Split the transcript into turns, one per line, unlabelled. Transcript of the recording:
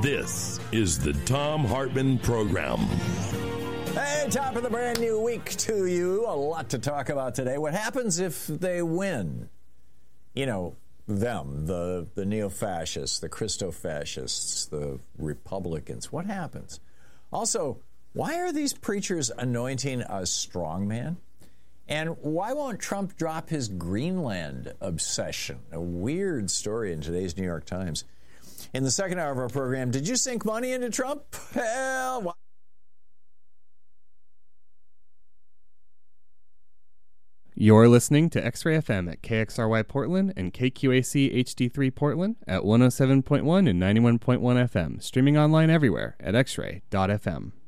This is the Thom Hartmann Program.
Hey, top of the brand new week to you. A lot to talk about today. What happens if they win? You know, them, the neo-fascists, the Christo-fascists, the Republicans. What happens? Also, why are these preachers anointing a strongman? And why won't Trump drop his Greenland obsession? A weird story in today's New York Times. In the second hour of our program, did you sink money into Trump? Hell, why?
You're listening to X-Ray FM at KXRY Portland and KQAC HD3 Portland at 107.1 and 91.1 FM, streaming online everywhere at xray.fm.